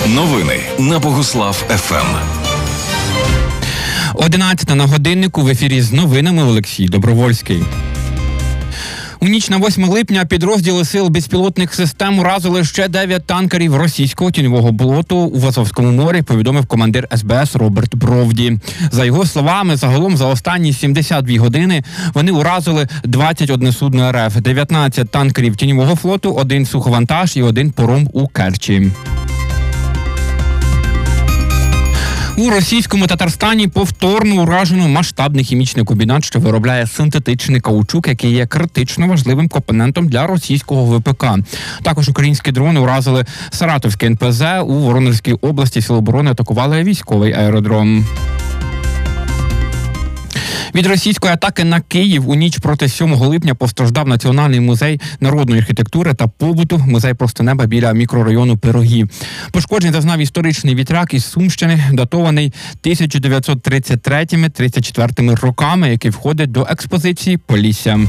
Новини на Богуслав ФМ. 11 на годиннику, в ефірі з новинами Олексій Добровольський. У ніч на 8 липня підрозділи сил безпілотних систем уразили ще 9 танкерів російського тіньового болоту у Азовському морі, повідомив командир СБС Роберт Бровді. За його словами, загалом за останні 72 години вони уразили 21 судно РФ, 19 танкерів тіньового флоту, 1 суховантаж і 1 паром у Керчі. У російському Татарстані повторно уражено масштабний хімічний комбінат, що виробляє синтетичний каучук, який є критично важливим компонентом для російського ВПК. Також українські дрони уразили Саратовське НПЗ, у Воронезькій області Сили оборони атакували військовий аеродром. Від російської атаки на Київ у ніч проти 7 липня постраждав Національний музей народної архітектури та побуту, музей просто неба біля мікрорайону Пирогів. Пошкоджень зазнав історичний вітряк із Сумщини, датований 1933-34 роками, який входить до експозиції Полісся.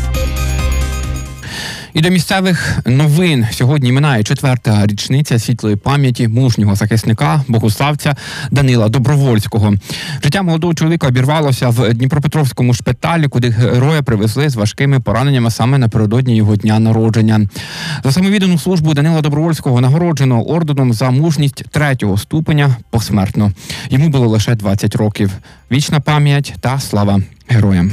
І до місцевих новин. Сьогодні минає 4-та річниця світлої пам'яті мужнього захисника, богуславця Данила Добровольського. Життя молодого чоловіка обірвалося в Дніпропетровському шпиталі, куди героя привезли з важкими пораненнями саме напередодні його дня народження. За самовіддану службу Данила Добровольського нагороджено орденом за мужність 3-го ступеня посмертно. Йому було лише 20 років. Вічна пам'ять та слава героям.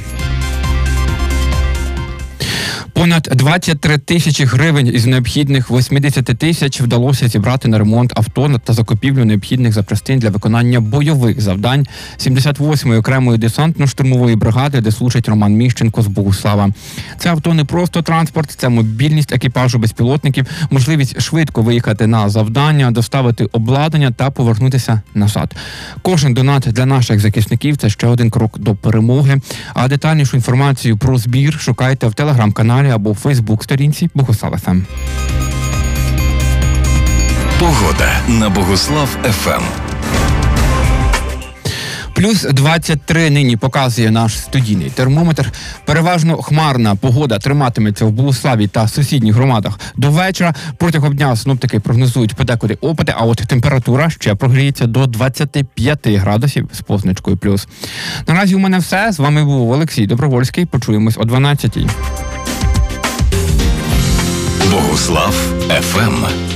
Понад 23 тисячі гривень із необхідних 80 тисяч вдалося зібрати на ремонт авто та закупівлю необхідних запчастин для виконання бойових завдань 78-ї окремої десантно-штурмової бригади, де служить Роман Міщенко з Богуслава. Це авто не просто транспорт, це мобільність екіпажу безпілотників, можливість швидко виїхати на завдання, доставити обладнання та повернутися назад. Кожен донат для наших захисників – це ще один крок до перемоги. А детальнішу інформацію про збір шукайте в телеграм-каналі або в Фейсбук-сторінці Богуслав ФМ. Погода на Богуслав ФМ. Плюс 23 нині показує наш студійний термометр. Переважно хмарна погода триматиметься в Богуславі та сусідніх громадах до вечора. Протягом дня синоптики прогнозують подекуди опади, а от температура ще прогріється до 25 градусів з позначкою плюс. Наразі у мене все. З вами був Олексій Добровольський. Почуємось о 12-й. Богуслав ФМ.